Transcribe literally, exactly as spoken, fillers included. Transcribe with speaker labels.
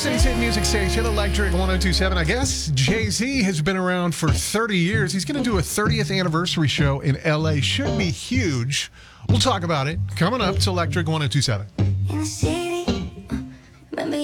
Speaker 1: City's hit music station, Electric one oh two point seven. I guess Jay-Z has been around for thirty years. He's going to do a thirtieth anniversary show in L A. Should be huge. We'll talk about it coming up to Electric one oh two point seven.